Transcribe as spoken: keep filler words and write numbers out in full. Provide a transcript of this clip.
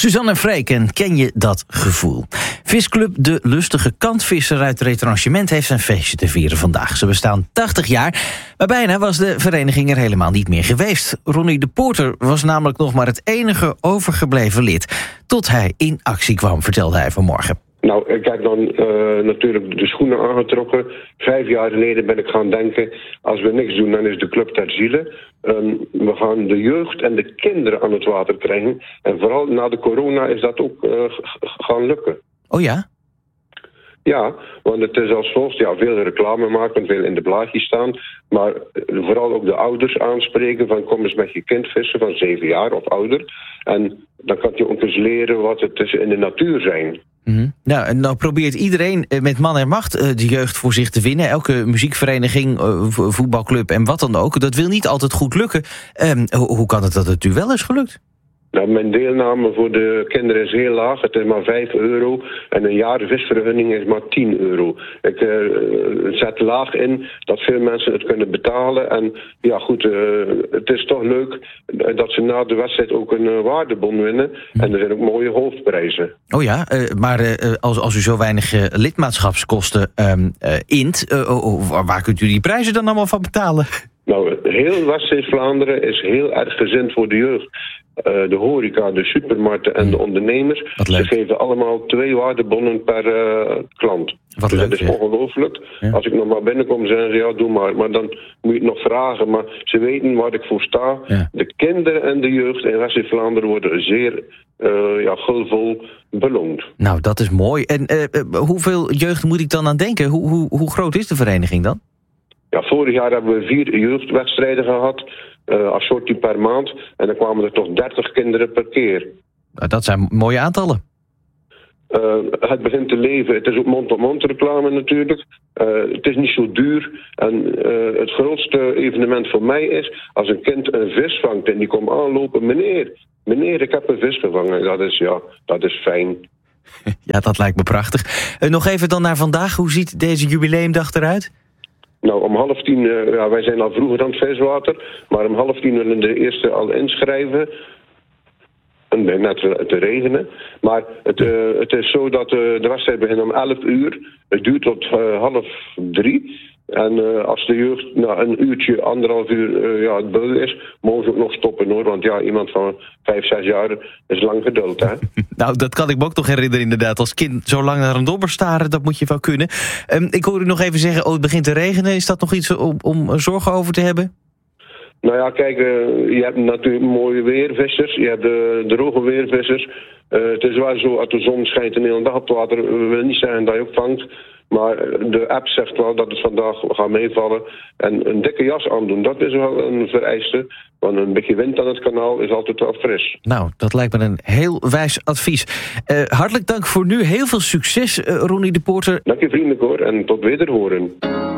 Suzanne en Freek, en ken je dat gevoel? Visclub De Lustige Kantvisser uit Retranchement heeft een feestje te vieren vandaag. Ze bestaan tachtig jaar, maar bijna was de vereniging er helemaal niet meer geweest. Ronnie de Porter was namelijk nog maar het enige overgebleven lid. Tot hij in actie kwam, vertelde hij vanmorgen. Nou, ik heb dan uh, natuurlijk de schoenen aangetrokken. Vijf jaar geleden ben ik gaan denken, als we niks doen, dan is de club ter ziele. Um, we gaan de jeugd en de kinderen aan het water krijgen. En vooral na de corona is dat ook uh, g- gaan lukken. Oh ja? Ja, want het is als volgt, ja, veel reclame maken, veel in de blaadjes staan. Maar vooral ook de ouders aanspreken van kom eens met je kind vissen van zeven jaar of ouder. En dan kan je ook eens leren wat het is in de natuur zijn. Mm-hmm. Nou, en nou probeert iedereen met man en macht de jeugd voor zich te winnen. Elke muziekvereniging, voetbalclub en wat dan ook. Dat wil niet altijd goed lukken. Um, hoe kan het dat het u wel is gelukt? Nou, mijn deelname voor de kinderen is heel laag. Het is maar vijf euro. En een jaar visvergunning is maar tien euro. Ik uh, zet laag in dat veel mensen het kunnen betalen. En ja goed, uh, het is toch leuk dat ze na de wedstrijd ook een uh, waardebon winnen. En er zijn ook mooie hoofdprijzen. Oh ja, uh, maar uh, als, als u zo weinig uh, lidmaatschapskosten um, uh, int, uh, uh, waar kunt u die prijzen dan allemaal van betalen? Nou, heel West-Vlaanderen is heel erg gezind voor de jeugd. Uh, de horeca, de supermarkten en de ondernemers. Ze geven allemaal twee waardebonnen per uh, klant. Wat dus leuk, dat is ja. ongelooflijk. Ja. Als ik nog maar binnenkom, zeggen ze ja, doe maar. Maar dan moet je het nog vragen. Maar ze weten waar ik voor sta. Ja. De kinderen en de jeugd in West-Vlaanderen worden zeer uh, ja, gulvol beloond. Nou, dat is mooi. En uh, uh, hoeveel jeugd moet ik dan aan denken? Hoe, hoe, hoe groot is de vereniging dan? Ja, vorig jaar hebben we vier jeugdwedstrijden gehad. Uh, als sortie per maand. En dan kwamen er toch dertig kinderen per keer. Dat zijn mooie aantallen. Uh, het begint te leven. Het is ook mond-op-mond reclame natuurlijk. Uh, het is niet zo duur. En uh, het grootste evenement voor mij is als een kind een vis vangt en die komt aanlopen. Meneer, meneer, ik heb een vis gevangen. Dat is, ja, dat is fijn. Ja, dat lijkt me prachtig. Uh, nog even dan naar vandaag. Hoe ziet deze jubileumdag eruit? Nou, om half tien, uh, ja, wij zijn al vroeger aan het viswater, maar om half tien willen de eerste al inschrijven. En net te regenen. Maar het, uh, het is zo dat uh, de wedstrijd begint om elf uur. Het duurt tot uh, half drie. En uh, als de jeugd na een uurtje, anderhalf uur uh, ja, het beu is, mogen ze ook nog stoppen hoor. Want ja, iemand van vijf, zes jaar is lang geduld, hè. Nou, dat kan ik me ook nog herinneren inderdaad. Als kind zo lang naar een dobber staren, dat moet je wel kunnen. Um, ik hoor u nog even zeggen, oh, het begint te regenen. Is dat nog iets om, om zorgen over te hebben? Nou ja, kijk, uh, je hebt natuurlijk mooie weervissers. Je hebt de droge weervissers. Uh, het is wel zo, als de zon schijnt een hele dag op het water, we willen niet zeggen dat je ook vangt. Maar de app zegt wel dat het vandaag gaat meevallen. En een dikke jas aandoen, dat is wel een vereiste. Want een beetje wind aan het kanaal is altijd wel fris. Nou, dat lijkt me een heel wijs advies. Uh, hartelijk dank voor nu. Heel veel succes, uh, Ronnie de Porter. Dank je vriendelijk hoor, en tot wederhoren.